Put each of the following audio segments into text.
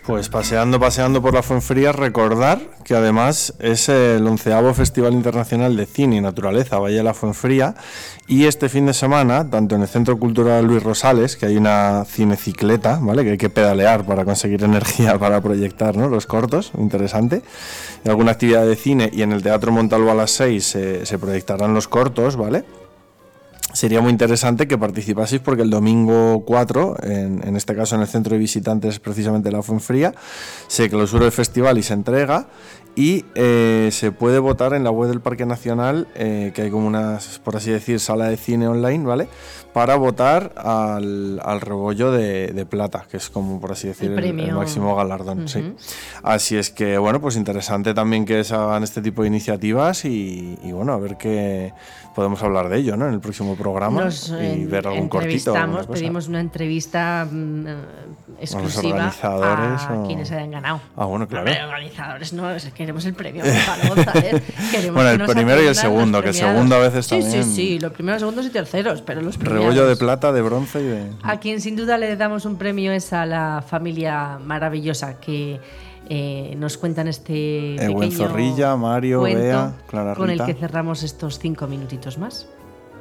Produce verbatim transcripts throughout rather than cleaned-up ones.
Pues paseando, paseando por la Fuenfría, recordar que además es el onceavo Festival Internacional de Cine y Naturaleza Valle de la Fuenfría, y este fin de semana, tanto en el Centro Cultural Luis Rosales, que hay una cinecicleta, ¿vale?, que hay que pedalear para conseguir energía para proyectar, ¿no?, los cortos, interesante, y alguna actividad de cine, y en el Teatro Montalvo a las seis eh, se proyectarán los cortos, ¿vale? Sería muy interesante que participaseis porque el domingo cuatro, en, en este caso en el centro de visitantes precisamente de la Fuenfría, se clausura el festival y se entrega, y eh, se puede votar en la web del Parque Nacional, eh, que hay como una, por así decir, sala de cine online, ¿vale?, para votar al, al Rebollo de, de Plata, que es como, por así decir, el, el, el máximo galardón. Uh-huh. Sí. Así es que, bueno, pues interesante también que se hagan este tipo de iniciativas y, y bueno, a ver qué podemos hablar de ello, ¿no?, en el próximo programa. Nos, y en, ver algún cortito. Entrevistamos, pedimos una entrevista mm, exclusiva a o... quienes hayan ganado. Ah, bueno, claro. Los organizadores no, queremos el premio Gonzalo, ¿sabes? Queremos bueno, el primero y el segundo, que el segundo a veces sí, también. Sí, sí, sí, los primeros, segundos y terceros, pero los primeros. Rebollo de plata, de bronce y de... A quien sin duda le damos un premio es a la familia maravillosa que eh, nos cuentan este eh, pequeño Buen Zorrilla, Mario, cuento Bea, Clara Rita, con el que cerramos estos cinco minutitos más.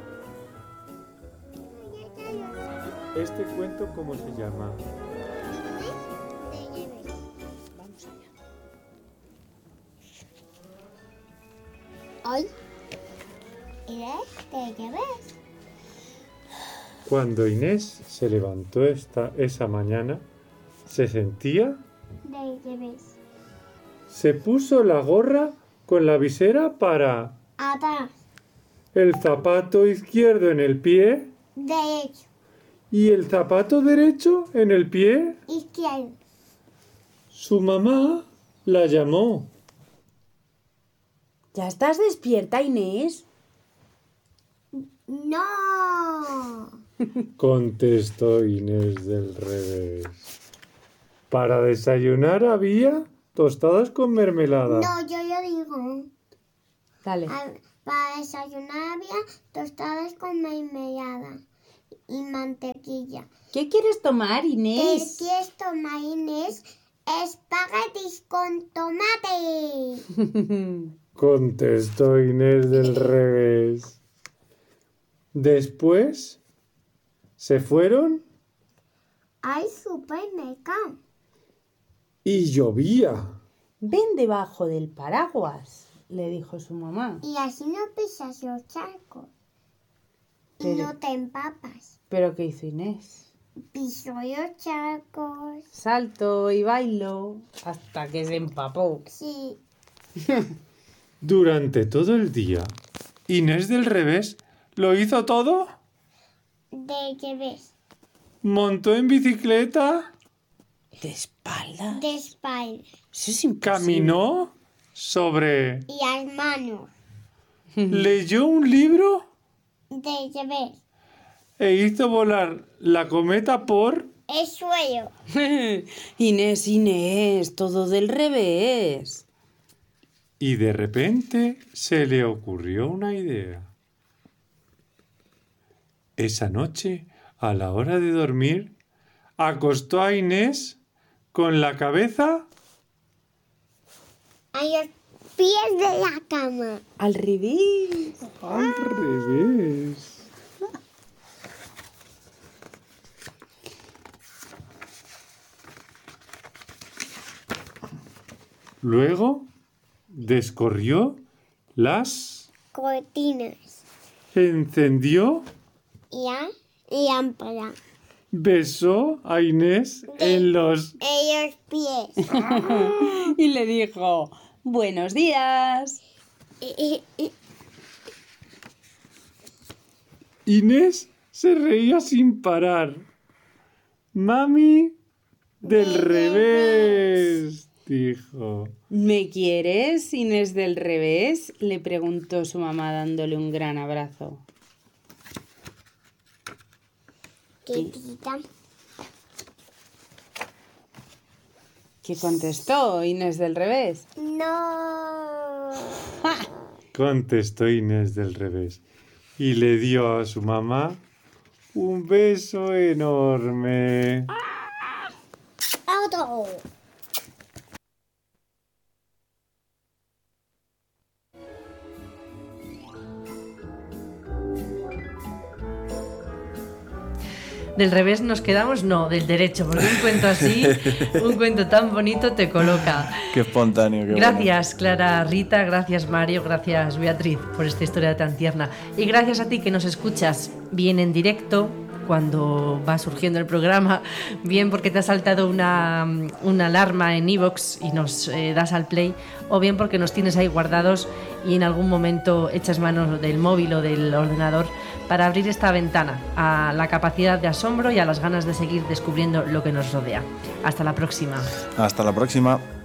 ¿Este cuento cómo se llama? Vamos allá. Hoy, Inés, ¿te lleves? Cuando Inés se levantó esta, esa mañana, se sentía... ¿Te lleves? Se puso la gorra con la visera para... Atrás. El zapato izquierdo en el pie... Derecho. Y el zapato derecho en el pie... Izquierdo. Su mamá la llamó. ¿Ya estás despierta, Inés? No. Contestó Inés del revés. Para desayunar había tostadas con mermelada. No, yo lo digo. Dale. A, para desayunar había tostadas con mermelada y mantequilla. ¿Qué quieres tomar, Inés? ¿Qué quieres tomar, Inés? Espaguetis con tomate. Contestó Inés del revés. Después se fueron al supermercado. Y llovía. Ven debajo del paraguas, le dijo su mamá. Y así no pisas los charcos. Pero, y no te empapas. ¿Pero qué hizo Inés? Pisó los charcos. Salto y bailo hasta que se empapó. Sí. Durante todo el día, Inés del revés lo hizo todo. ¿De qué ves? Montó en bicicleta. ¿De espalda? De espalda. Eso es imposible. Caminó sobre... Y las manos. Leyó un libro. ¿De qué ves? E hizo volar la cometa por... el suelo. Inés, Inés, todo del revés. Y de repente se le ocurrió una idea. Esa noche, a la hora de dormir, acostó a Inés con la cabeza... a los pies de la cama. Al revés. Al revés. Luego descorrió las cortinas. Encendió Ya, lámpara. Besó a Inés de, en los... en los pies. Y le dijo, buenos días. Y, y, y... Inés se reía sin parar. Mami del de revés, dijo. ¿Me quieres, Inés del revés? Le preguntó su mamá dándole un gran abrazo. Quietita. ¿Qué contestó Inés del revés? No. Contestó Inés del revés y le dio a su mamá un beso enorme. Otro. Del revés nos quedamos, no, del derecho, porque un cuento así, un cuento tan bonito te coloca. Qué espontáneo. Qué Gracias, bueno. Clara, Rita, gracias, Mario, gracias, Beatriz, por esta historia tan tierna. Y gracias a ti que nos escuchas bien en directo, cuando va surgiendo el programa, bien porque te ha saltado una, una alarma en iVoox y nos eh, das al play, o bien porque nos tienes ahí guardados y en algún momento echas mano del móvil o del ordenador para abrir esta ventana a la capacidad de asombro y a las ganas de seguir descubriendo lo que nos rodea. Hasta la próxima. Hasta la próxima.